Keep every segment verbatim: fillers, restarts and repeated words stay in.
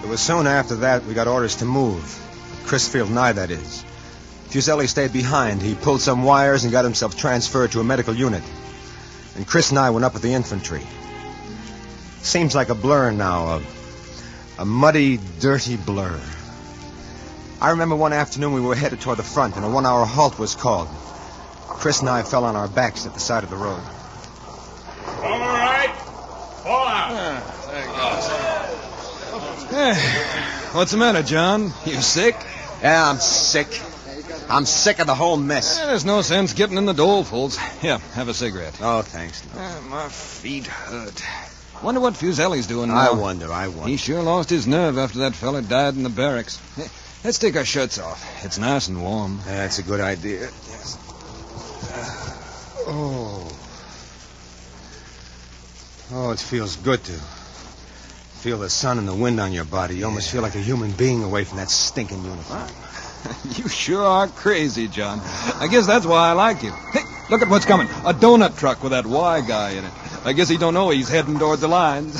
It was soon after that we got orders to move. Crisfield and I, that is. Fuseli stayed behind. He pulled some wires and got himself transferred to a medical unit. And Chris and I went up with the infantry. Seems like a blur now, a, a muddy, dirty blur. I remember one afternoon we were headed toward the front, and a one-hour halt was called. Chris and I fell on our backs at the side of the road. All right. Fall out. Hey, what's the matter, John? You sick? Yeah, I'm sick. I'm sick of the whole mess. Yeah, there's no sense getting in the dolefuls. Here, have a cigarette. Oh, thanks. No. Uh, my feet hurt. Wonder what Fuseli's doing now. I wonder, I wonder. He sure lost his nerve after that fella died in the barracks. Hey, let's take our shirts off. It's nice and warm. Yeah, that's a good idea. Yes. Uh, oh. Oh, it feels good to feel the sun and the wind on your body. You almost feel like a human being away from that stinking uniform. You sure are crazy, John. I guess that's why I like you. Hey, look at what's coming. A donut truck with that Y guy in it. I guess he don't know he's heading toward the lines.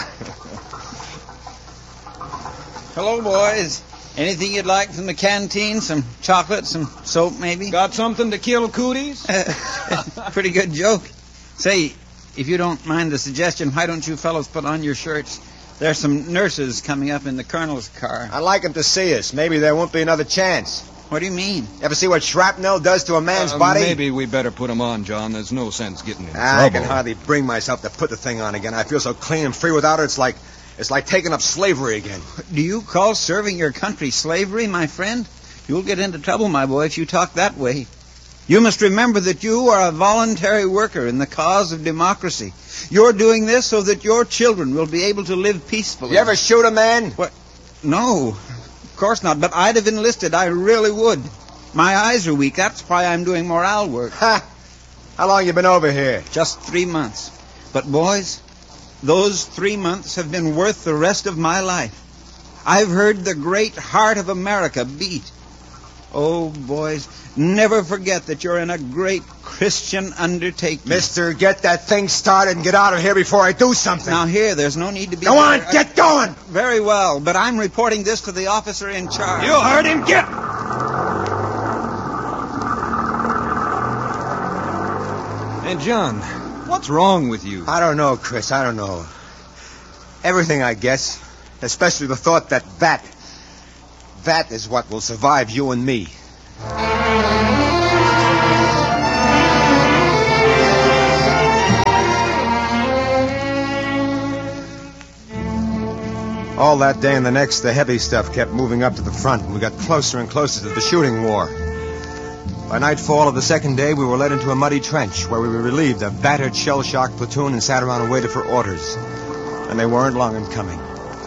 Hello, boys. Anything you'd like from the canteen? Some chocolate, some soap, maybe? Got something to kill cooties? Pretty good joke. Say, if you don't mind the suggestion, why don't you fellows put on your shirts? There's some nurses coming up in the colonel's car. I'd like them to see us. Maybe there won't be another chance. What do you mean? Ever see what shrapnel does to a man's uh, body? Maybe we better put them on, John. There's no sense getting in I trouble. can hardly bring myself to put the thing on again. I feel so clean and free without it. It's like it's like taking up slavery again. Do you call serving your country slavery, my friend? You'll get into trouble, my boy, if you talk that way. You must remember that you are a voluntary worker in the cause of democracy. You're doing this so that your children will be able to live peacefully. You ever shoot a man? What? No, of course not. But I'd have enlisted. I really would. My eyes are weak. That's why I'm doing morale work. Ha! How long you been over here? Just three months. But, boys, those three months have been worth the rest of my life. I've heard the great heart of America beat. Oh, boys, never forget that you're in a great Christian undertaking. Mister, get that thing started and get out of here before I do something. Now, here, there's no need to be... Go on, I... get going! Very well, but I'm reporting this to the officer in charge. You heard him, get... Hey, John, what's wrong with you? I don't know, Chris, I don't know. Everything, I guess. Especially the thought that that... that is what will survive you and me. All that day and the next, the heavy stuff kept moving up to the front, and we got closer and closer to the shooting war. By nightfall of the second day, we were led into a muddy trench where we were relieved of a battered shell-shocked platoon and sat around and waited for orders. And they weren't long in coming.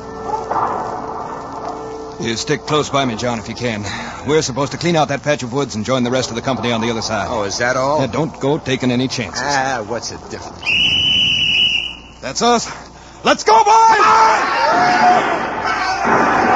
You stick close by me, John, if you can. We're supposed to clean out that patch of woods and join the rest of the company on the other side. Oh, is that all? Now, don't go taking any chances. Ah, what's the difference? That's us. Let's go, boys!